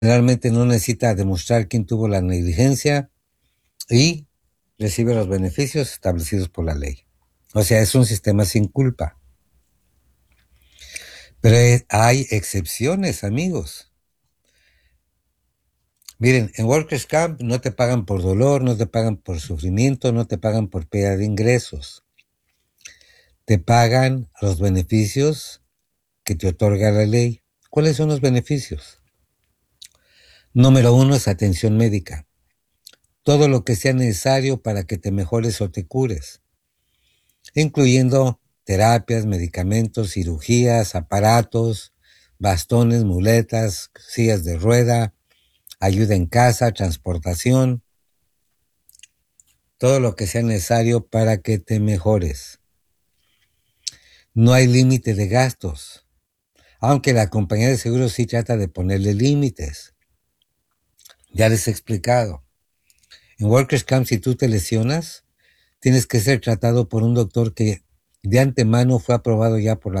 Generalmente no necesita demostrar quién tuvo la negligencia y recibe los beneficios establecidos por la ley. O sea, es un sistema sin culpa. Pero hay excepciones, amigos. Miren, en Workers' Camp no te pagan por dolor, no te pagan por sufrimiento, no te pagan por pérdida de ingresos. Te pagan los beneficios que te otorga la ley. ¿Cuáles son los beneficios? Número 1 es atención médica. Todo lo que sea necesario para que te mejores o te cures, incluyendo terapias, medicamentos, cirugías, aparatos, bastones, muletas, sillas de rueda, ayuda en casa, transportación, todo lo que sea necesario para que te mejores. No hay límite de gastos, aunque la compañía de seguros sí trata de ponerle límites. Ya les he explicado. En Workers' Camp, si tú te lesionas, tienes que ser tratado por un doctor que de antemano fue aprobado ya por la